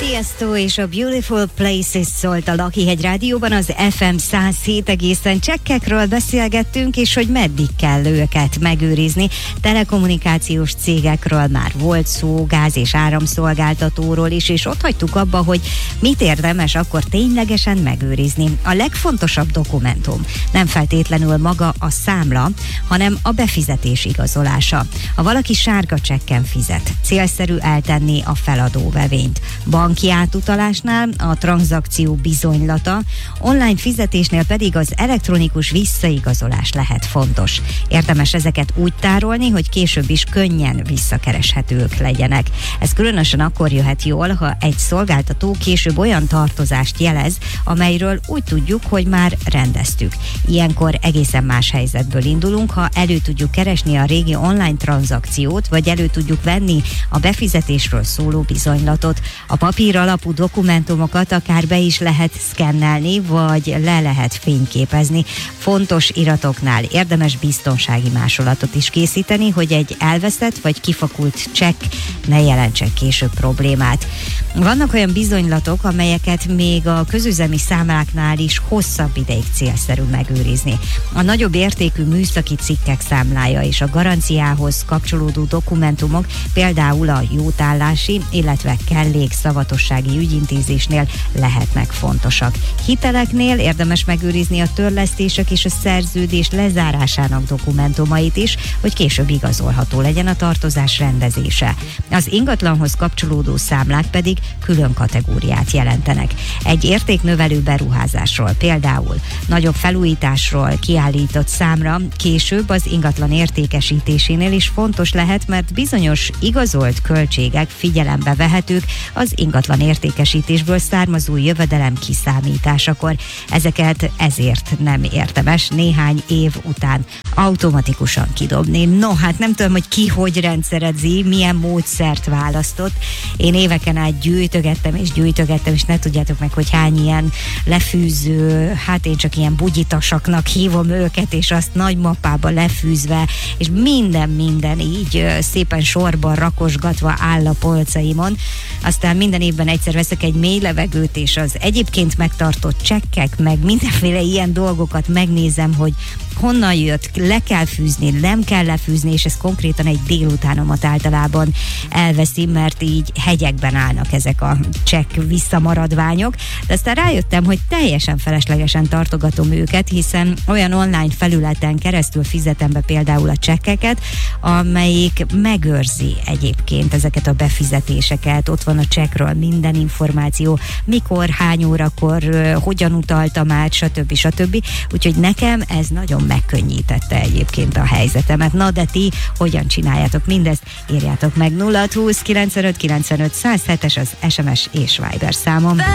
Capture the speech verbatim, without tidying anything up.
Tiesto és a Beautiful Places szólt a Lakihegy Rádióban, az ef em száz hét egészen csekkekről beszélgettünk, és hogy meddig kell őket megőrizni. Telekommunikációs cégekről már volt szó, gáz- és áramszolgáltatóról is, és ott hagytuk abba, hogy mit érdemes akkor ténylegesen megőrizni. A legfontosabb dokumentum nem feltétlenül maga a számla, hanem a befizetés igazolása. Ha valaki sárga csekken fizet, célszerű eltenni a feladóvevényt. Banki átutalásnál a tranzakció bizonylata, online fizetésnél pedig az elektronikus visszaigazolás lehet fontos. Érdemes ezeket úgy tárolni, hogy később is könnyen visszakereshetők legyenek. Ez különösen akkor jöhet jól, ha egy szolgáltató később olyan tartozást jelez, amelyről úgy tudjuk, hogy már rendeztük. Ilyenkor egészen más helyzetből indulunk, ha elő tudjuk keresni a régi online tranzakciót, vagy elő tudjuk venni a befizetésről szóló bizonylatot. A papír alapú dokumentumokat akár be is lehet szkennelni, vagy le lehet fényképezni. Fontos iratoknál érdemes biztonsági másolatot is készíteni, hogy egy elveszett vagy kifakult csekk ne jelentsen később problémát. Vannak olyan bizonylatok, amelyeket még a közüzemi számláknál is hosszabb ideig célszerű megőrizni. A nagyobb értékű műszaki cikkek számlája és a garanciához kapcsolódó dokumentumok, például a jótállási, illetve kellékszavatossági ügyintézésnél lehetnek fontosak. Hiteleknél érdemes megőrizni a törlesztések és a szerződés lezárásának dokumentumait is, hogy később igazolható legyen a tartozás rendezése. Az ingatlanhoz kapcsolódó számlák pedig külön kategóriát jelentenek. Egy értéknövelő beruházásról, például nagyobb felújításról kiállított számra később az ingatlan értékesítésénél is fontos lehet, mert bizonyos igazolt költségek figyelembe vehetők az ingatlan értékesítésből származó jövedelem kiszámításakor. Ezeket ezért nem érdemes néhány év után automatikusan kidobni. No, hát nem tudom, hogy ki hogy rendszerezi, milyen módszert választott. Én éveken át gyűjtögettem és gyűjtögettem, és ne tudjátok meg, hogy hány ilyen lefűző, hát én csak ilyen bugyitasaknak hívom őket, és azt nagy mappába lefűzve, és minden, minden így szépen sorban rakosgatva áll a polcaimon. Aztán minden évben egyszer veszek egy mély levegőt, és az egyébként megtartott csekkek, meg mindenféle ilyen dolgokat megnézem, hogy honnan jött, le kell fűzni, nem kell lefűzni, és ez konkrétan egy délutánomat általában elveszi, mert így hegyekben állnak ezek a csekk visszamaradványok. De aztán rájöttem, hogy teljesen feleslegesen tartogatom őket, hiszen olyan online felületen keresztül fizetem be például a csekkeket, amelyik megőrzi egyébként ezeket a befizetéseket. Ott van a csekkről minden információ, mikor, hány órakor, hogyan utaltam át, stb. stb. Úgyhogy nekem ez nagyon megkönnyítette egyébként a helyzetemet. Na de ti hogyan csináljátok mindezt? Írjátok meg nulla húsz kilencvenöt kilencvenöt száz hetes az es em es és Viber számom.